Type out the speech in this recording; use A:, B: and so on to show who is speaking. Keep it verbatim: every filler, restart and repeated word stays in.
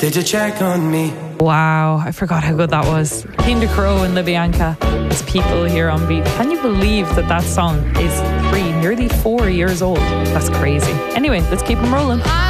A: Did you check on me?
B: Wow, I forgot how good that was. Kinder Crow and LaBianca. It's People here on Beat. Can you believe that that song is three, nearly four years old? That's crazy. Anyway, let's keep them rolling.